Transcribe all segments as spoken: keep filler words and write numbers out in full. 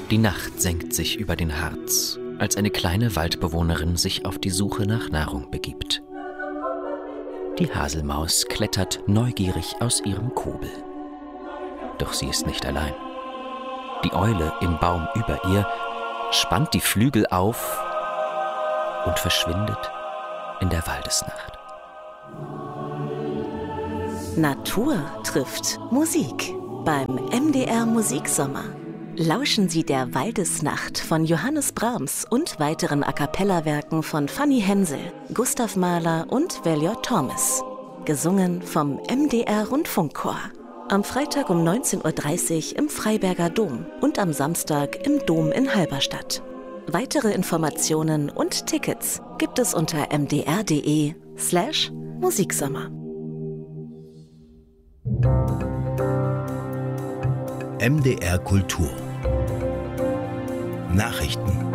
Die Nacht senkt sich über den Harz, als eine kleine Waldbewohnerin sich auf die Suche nach Nahrung begibt. Die Haselmaus klettert neugierig aus ihrem Kobel. Doch sie ist nicht allein. Die Eule im Baum über ihr spannt die Flügel auf und verschwindet in der Waldesnacht. Natur trifft Musik beim M D R Musiksommer. Lauschen Sie der Waldesnacht von Johannes Brahms und weiteren A-cappella-Werken von Fanny Hensel, Gustav Mahler und Valior Thomas. Gesungen vom M D R Rundfunkchor. Am Freitag um neunzehn Uhr dreißig im Freiberger Dom und am Samstag im Dom in Halberstadt. Weitere Informationen und Tickets gibt es unter mdr.de slash Musiksommer. M D R Kultur Nachrichten.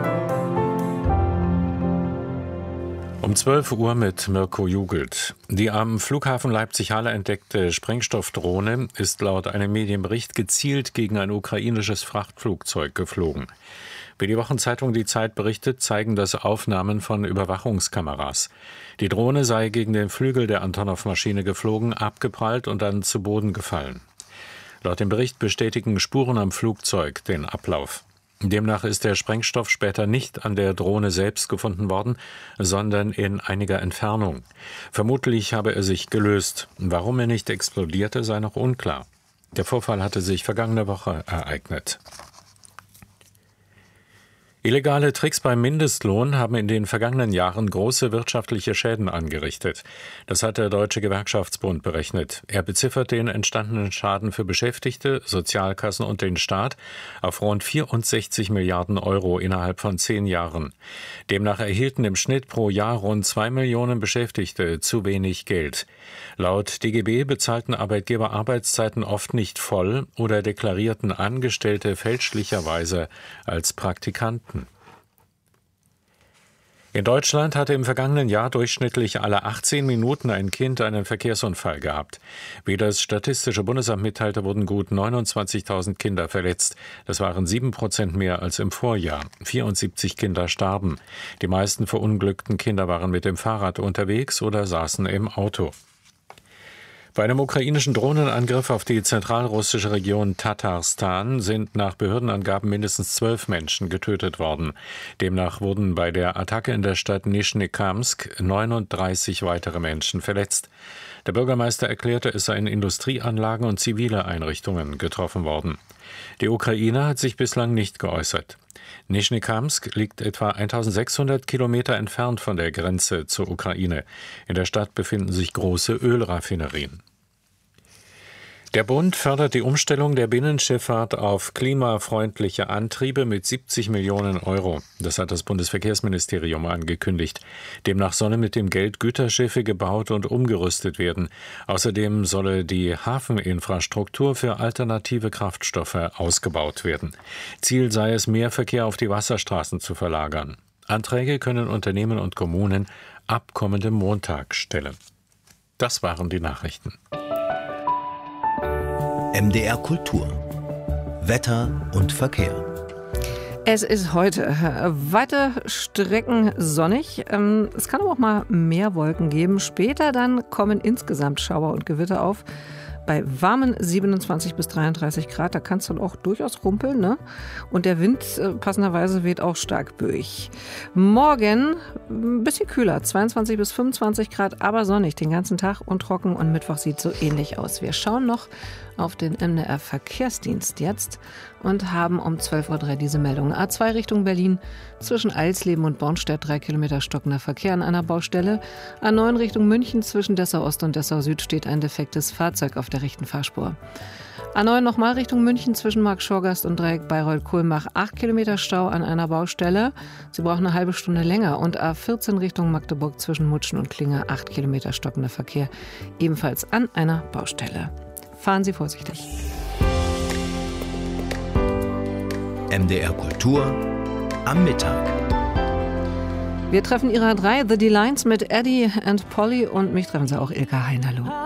Um zwölf Uhr mit Mirko Jugelt. Die am Flughafen Leipzig-Halle entdeckte Sprengstoffdrohne ist laut einem Medienbericht gezielt gegen ein ukrainisches Frachtflugzeug geflogen. Wie die Wochenzeitung Die Zeit berichtet, zeigen das Aufnahmen von Überwachungskameras. Die Drohne sei gegen den Flügel der Antonov-Maschine geflogen, abgeprallt und dann zu Boden gefallen. Laut dem Bericht bestätigen Spuren am Flugzeug den Ablauf. Demnach ist der Sprengstoff später nicht an der Drohne selbst gefunden worden, sondern in einiger Entfernung. Vermutlich habe er sich gelöst. Warum er nicht explodierte, sei noch unklar. Der Vorfall hatte sich vergangene Woche ereignet. Illegale Tricks beim Mindestlohn haben in den vergangenen Jahren große wirtschaftliche Schäden angerichtet. Das hat der Deutsche Gewerkschaftsbund berechnet. Er beziffert den entstandenen Schaden für Beschäftigte, Sozialkassen und den Staat auf rund vierundsechzig Milliarden Euro innerhalb von zehn Jahren. Demnach erhielten im Schnitt pro Jahr rund zwei Millionen Beschäftigte zu wenig Geld. Laut D G B bezahlten Arbeitgeber Arbeitszeiten oft nicht voll oder deklarierten Angestellte fälschlicherweise als Praktikanten. In Deutschland hatte im vergangenen Jahr durchschnittlich alle achtzehn Minuten ein Kind einen Verkehrsunfall gehabt. Wie das Statistische Bundesamt mitteilte, wurden gut neunundzwanzigtausend Kinder verletzt. Das waren sieben Prozent mehr als im Vorjahr. vierundsiebzig Kinder starben. Die meisten verunglückten Kinder waren mit dem Fahrrad unterwegs oder saßen im Auto. Bei einem ukrainischen Drohnenangriff auf die zentralrussische Region Tatarstan sind nach Behördenangaben mindestens zwölf Menschen getötet worden. Demnach wurden bei der Attacke in der Stadt Nischnekamsk neununddreißig weitere Menschen verletzt. Der Bürgermeister erklärte, es seien Industrieanlagen und zivile Einrichtungen getroffen worden. Die Ukraine hat sich bislang nicht geäußert. Nischnekamsk liegt etwa eintausendsechshundert Kilometer entfernt von der Grenze zur Ukraine. In der Stadt befinden sich große Ölraffinerien. Der Bund fördert die Umstellung der Binnenschifffahrt auf klimafreundliche Antriebe mit siebzig Millionen Euro. Das hat das Bundesverkehrsministerium angekündigt. Demnach sollen mit dem Geld Güterschiffe gebaut und umgerüstet werden. Außerdem solle die Hafeninfrastruktur für alternative Kraftstoffe ausgebaut werden. Ziel sei es, mehr Verkehr auf die Wasserstraßen zu verlagern. Anträge können Unternehmen und Kommunen ab kommendem Montag stellen. Das waren die Nachrichten. M D R Kultur. Wetter und Verkehr. Es ist heute weite Strecken sonnig. Es kann aber auch mal mehr Wolken geben. Später dann kommen insgesamt Schauer und Gewitter auf. Bei warmen siebenundzwanzig bis dreiunddreißig Grad, da kann es dann auch durchaus rumpeln, ne? Und der Wind äh, passenderweise weht auch stark böig. Morgen ein bisschen kühler, zweiundzwanzig bis fünfundzwanzig Grad, aber sonnig den ganzen Tag und trocken. Und Mittwoch sieht so ähnlich aus. Wir schauen noch auf den M D R Verkehrsdienst jetzt und haben um zwölf Uhr drei diese Meldung. A zwei Richtung Berlin, zwischen Eilsleben und Bornstedt drei Kilometer stockender Verkehr an einer Baustelle. A neun Richtung München, zwischen Dessau Ost und Dessau Süd steht ein defektes Fahrzeug auf der rechten Fahrspur. A neun nochmal Richtung München, zwischen Marktschorgast und Dreieck Bayreuth-Kulmbach acht Kilometer Stau an einer Baustelle. Sie brauchen eine halbe Stunde länger. Und A vierzehn Richtung Magdeburg, zwischen Mutschen und Klinge acht Kilometer stockender Verkehr, ebenfalls an einer Baustelle. Fahren Sie vorsichtig. M D R Kultur am Mittag. Wir treffen ihrer drei, The D-Lines mit Eddie and Polly, und mich treffen sie auch, Ilka Hein. Hallo.